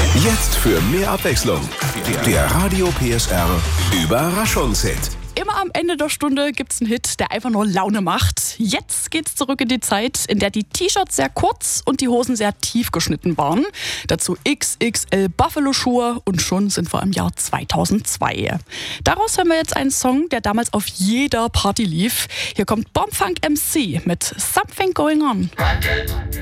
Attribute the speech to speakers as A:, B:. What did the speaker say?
A: Jetzt für mehr Abwechslung. Der Radio PSR Überraschungshit.
B: Immer am Ende der Stunde gibt's einen Hit, der einfach nur Laune macht. Jetzt geht's zurück in die Zeit, in der die T-Shirts sehr kurz und die Hosen sehr tief geschnitten waren. Dazu XXL Buffalo-Schuhe und schon sind wir im Jahr 2002. Daraus hören wir jetzt einen Song, der damals auf jeder Party lief. Hier kommt Bomb Funk MC mit Something Going On.